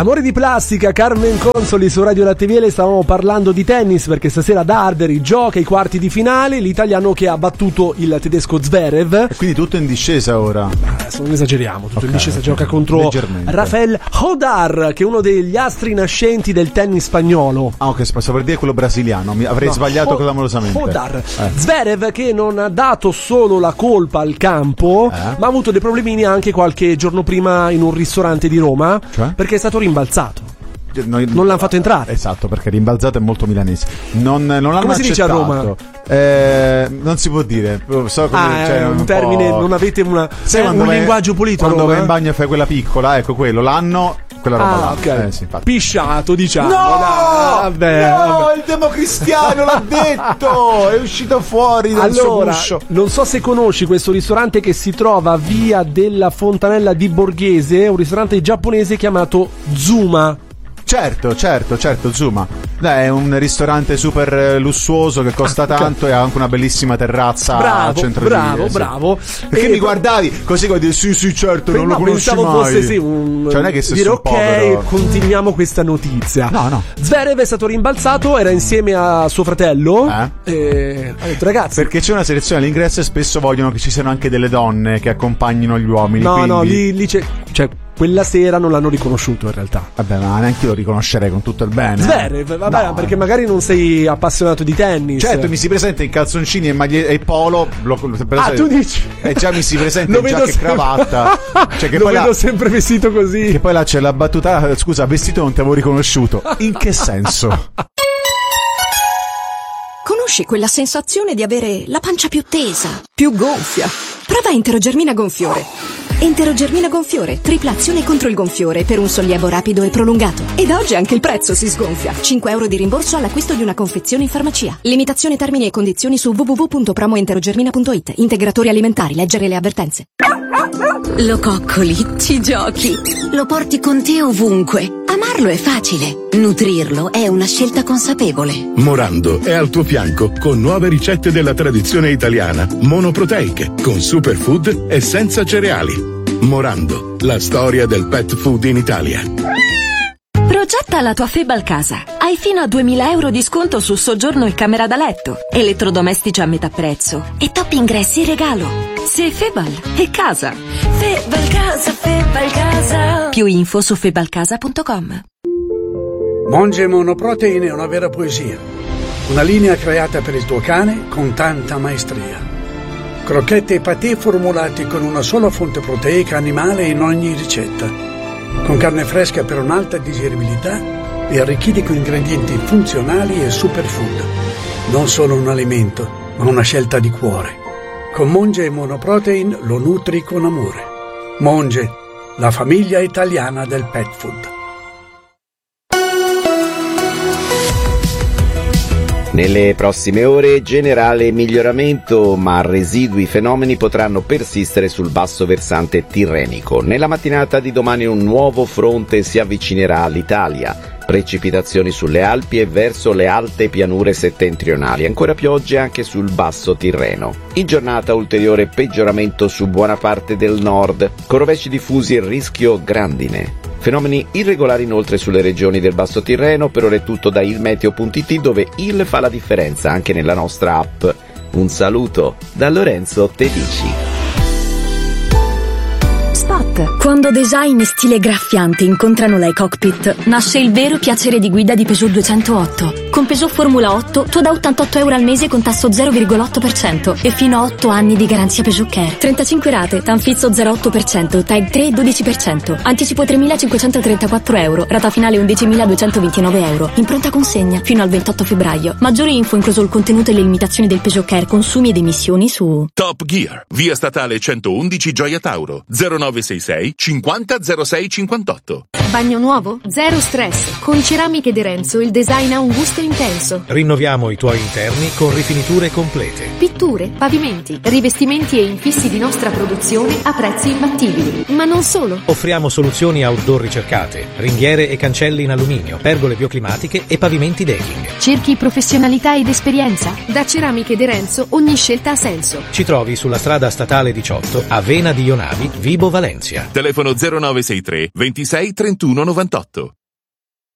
Amore di plastica, Carmen Consoli su Radio Latte Miele. Stavamo parlando di tennis perché stasera ad Arderi gioca i quarti di finale l'italiano che ha battuto il tedesco Zverev. E quindi tutto in discesa ora? Adesso non esageriamo, tutto in discesa. Gioca contro Rafael Hodar, che è uno degli astri nascenti del tennis spagnolo. Ah, ok, stavo per dire quello brasiliano. Avrei sbagliato clamorosamente. Hodar. Zverev, che non ha dato solo la colpa al campo, ma ha avuto dei problemini anche qualche giorno prima in un ristorante di Roma, perché è stato rimbalzato. Non l'hanno fatto entrare. Esatto, perché rimbalzato è molto milanese. Non l'hanno Come si dice a Roma? Non si può dire. So come, è un termine, non avete un linguaggio pulito. Quando vai in bagno e fai quella piccola, ecco quello, l'anno, quella roba là. Okay. Sì, pisciato, diciamo. No, vabbè. Il democristiano l'ha detto. È uscito fuori dal suo guscio. Non so se conosci questo ristorante che si trova a via della Fontanella di Borghese, un ristorante giapponese chiamato Zuma. Certo, Zuma. È un ristorante super lussuoso che costa tanto e ha anche una bellissima terrazza al centro di bravo. Perché mi guardavi così come dire sì, certo, non lo conosci mai. Pensavo fosse cioè non è che dire ok, continuiamo questa notizia. No. Zverev è stato rimbalzato, era insieme a suo fratello e ha detto ragazzi, perché c'è una selezione all'ingresso e spesso vogliono che ci siano anche delle donne che accompagnino gli uomini. No, lì c'è, cioè quella sera non l'hanno riconosciuto in realtà. Vabbè, ma neanche io lo riconoscerei con tutto il bene. Zverev, vabbè, no, perché magari non sei appassionato di tennis. Certo, mi si presenta in calzoncini e polo. Tu dici? Già mi si presenta in giacca e cravatta. Cioè che lo vedo sempre vestito così. Che poi là c'è la battuta, scusa, vestito non ti avevo riconosciuto. In che senso? Conosci quella sensazione di avere la pancia più tesa, più gonfia? Prova Enterogermina Gonfiore. Enterogermina Gonfiore, tripla azione contro il gonfiore per un sollievo rapido e prolungato. Ed oggi anche il prezzo si sgonfia. 5 euro di rimborso all'acquisto di una confezione in farmacia. Limitazione termini e condizioni su www.promoenterogermina.it. Integratori alimentari, leggere le avvertenze. Lo coccoli, ci giochi. Lo porti con te ovunque. Amarlo è facile. Nutrirlo è una scelta consapevole. Morando è al tuo fianco con nuove ricette della tradizione italiana, monoproteiche, con superfood e senza cereali. Morando, la storia del pet food in Italia. Progetta la tua Febal casa. Hai fino a 2.000 euro di sconto su soggiorno e camera da letto, elettrodomestici a metà prezzo e top ingressi in regalo. Se Febal è casa. Febal casa, Febal casa. Più info su febalcasa.com. Monge Monoprotein è una vera poesia. Una linea creata per il tuo cane con tanta maestria. Crocchette e patè formulati con una sola fonte proteica animale in ogni ricetta. Con carne fresca per un'alta digeribilità e arricchiti con ingredienti funzionali e superfood. Non solo un alimento, ma una scelta di cuore. Con Monge Monoprotein lo nutri con amore. Monge, la famiglia italiana del pet food. Nelle prossime ore generale miglioramento, ma residui fenomeni potranno persistere sul basso versante tirrenico. Nella mattinata di domani un nuovo fronte si avvicinerà all'Italia. Precipitazioni sulle Alpi e verso le alte pianure settentrionali, ancora piogge anche sul basso Tirreno. In giornata ulteriore peggioramento su buona parte del nord, con rovesci diffusi e rischio grandine. Fenomeni irregolari inoltre sulle regioni del Basso Tirreno. Per ora è tutto da ilmeteo.it, dove il fa la differenza anche nella nostra app. Un saluto da Lorenzo Tedici. Spot. Quando design e stile graffiante incontrano la e-cockpit, nasce il vero piacere di guida di Peugeot 208. Con Peugeot Formula 8 tu da 88 euro al mese con tasso 0,8% e fino a 8 anni di garanzia Peugeot Care. 35 rate, Tanfizzo 0,8%, Tag 3 12%, anticipo 3.534 euro, rata finale 11.229 euro, in pronta consegna fino al 28 febbraio. Maggiori info incluso il contenuto e le limitazioni del Peugeot Care, consumi ed emissioni su Top Gear, via statale 111 Gioia Tauro, 0966 50 06 58. Bagno nuovo? Zero stress. Con Ceramiche De Renzo il design ha un gusto intenso. Rinnoviamo i tuoi interni con rifiniture complete. Pitture, pavimenti, rivestimenti e infissi di nostra produzione a prezzi imbattibili. Ma non solo. Offriamo soluzioni outdoor ricercate, ringhiere e cancelli in alluminio, pergole bioclimatiche e pavimenti decking. Cerchi professionalità ed esperienza? Da Ceramiche De Renzo ogni scelta ha senso. Ci trovi sulla strada statale 18 a Vena di Ionavi, Vibo Valentia. Valencia. Telefono 0963 26 31 98.